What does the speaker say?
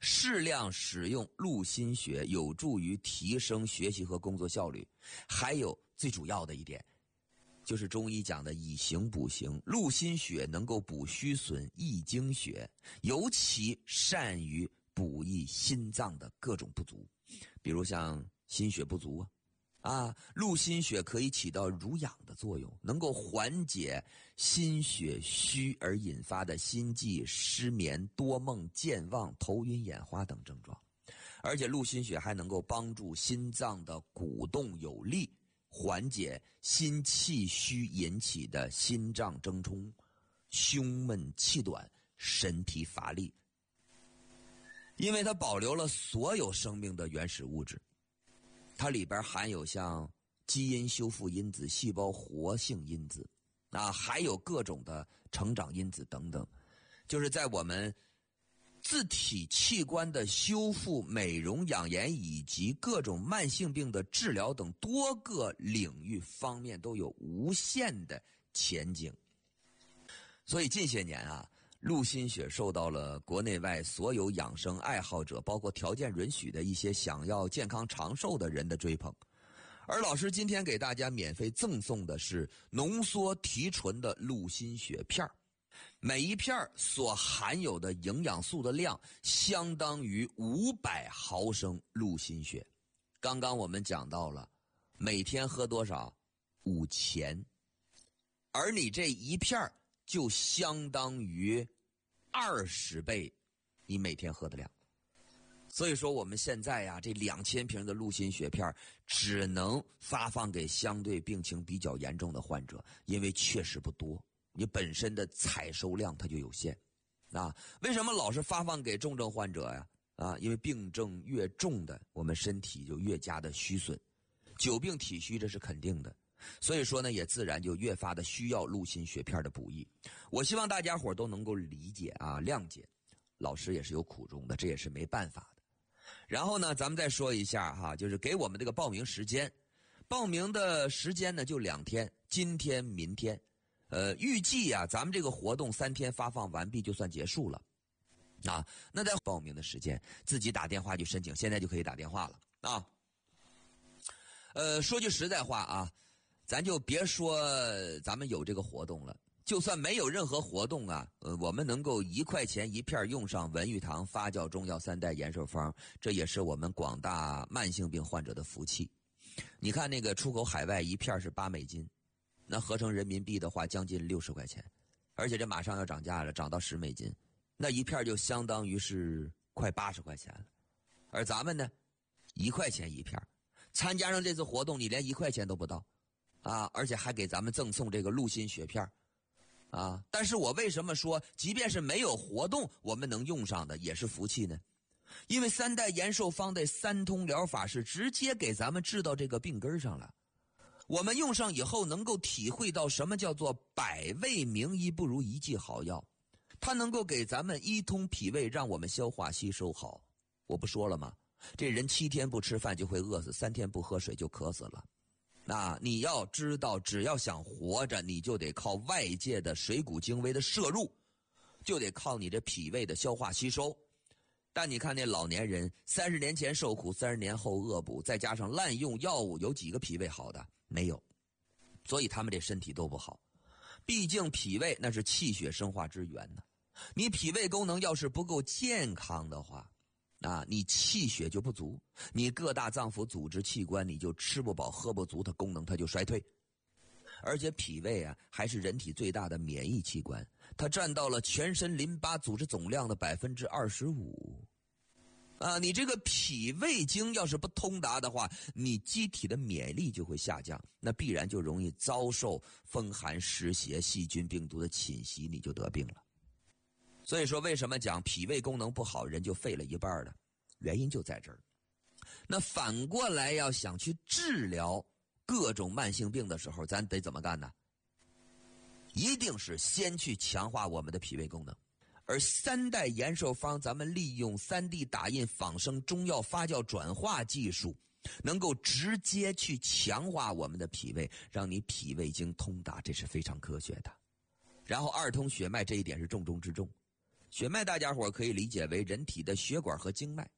适量使用陆心穴有助于提升学习和工作效率。还有最主要的一点，就是中医讲的以形补形，陆心穴能够补虚损、益精血，尤其善于补益心脏的各种不足，比如像心血不足陆心穴可以起到濡养的作用，能够缓解心血虚而引发的心悸、失眠、多梦、健忘、头晕眼花等症状。而且陆心穴还能够帮助心脏的鼓动有力，缓解心气虚引起的心脏怔冲、胸闷气短、身体乏力。因为它保留了所有生命的原始物质，它里边含有像基因修复因子、细胞活性因子还有各种的成长因子等等，就是在我们自体器官的修复、美容、养颜以及各种慢性病的治疗等多个领域方面都有无限的前景。所以近些年陆心穴受到了国内外所有养生爱好者，包括条件允许的一些想要健康长寿的人的追捧。而老师今天给大家免费赠送的是浓缩提纯的陆心穴片，每一片所含有的营养素的量相当于500毫升陆心穴。刚刚我们讲到了每天喝多少？5钱，而你这一片就相当于20倍你每天喝的量。所以说我们现在这2000瓶的陆心穴片只能发放给相对病情比较严重的患者，因为确实不多，你本身的采收量它就有限为什么老是发放给重症患者呀？因为病症越重的，我们身体就越加的虚损，久病体虚这是肯定的。所以说呢，也自然就越发的需要陆心穴片的补益。我希望大家伙都能够理解谅解，老师也是有苦衷的，这也是没办法的。然后呢，咱们再说一下就是给我们这个报名时间。报名的时间呢就2天，今天明天。预计咱们这个活动3天发放完毕就算结束了。那在报名的时间自己打电话去申请，现在就可以打电话了说句实在话咱就别说咱们有这个活动了，就算没有任何活动我们能够1块钱一片用上文玉堂发酵中药3代延寿方，这也是我们广大慢性病患者的福气。你看那个出口海外一片是8美金，那合成人民币的话将近60块钱，而且这马上要涨价了，涨到10美金，那一片就相当于是快80块钱了。而咱们呢1块钱一片，参加上这次活动你连1块钱都不到而且还给咱们赠送这个陆心穴片但是我为什么说即便是没有活动我们能用上的也是福气呢？因为3代延寿方的3通疗法是直接给咱们治到这个病根上了。我们用上以后能够体会到什么叫做百味名医不如一剂好药，它能够给咱们一通脾胃，让我们消化吸收好。我不说了吗？这人7天不吃饭就会饿死，3天不喝水就渴死了。那你要知道，只要想活着，你就得靠外界的水谷精微的摄入，就得靠你这脾胃的消化吸收。但你看那老年人30年前受苦，30年后恶补，再加上滥用药物，有几个脾胃好的？没有。所以他们这身体都不好。毕竟脾胃那是气血生化之源呢。你脾胃功能要是不够健康的话，你气血就不足，你各大脏腑组织器官你就吃不饱喝不足，它功能它就衰退。而且脾胃还是人体最大的免疫器官，它占到了全身淋巴组织总量的25%。你这个脾胃经要是不通达的话，你机体的免疫力就会下降，那必然就容易遭受风寒湿邪细菌病毒的侵袭，你就得病了。所以说为什么讲脾胃功能不好人就废了一半的原因就在这儿。那反过来要想去治疗各种慢性病的时候，咱得怎么干呢？一定是先去强化我们的脾胃功能。而3代延寿方咱们利用 3D 打印仿生中药发酵转化技术，能够直接去强化我们的脾胃，让你脾胃经通达，这是非常科学的。然后2通血脉这一点是重中之重。 血脉大家伙可以理解为人体的血管和经脉。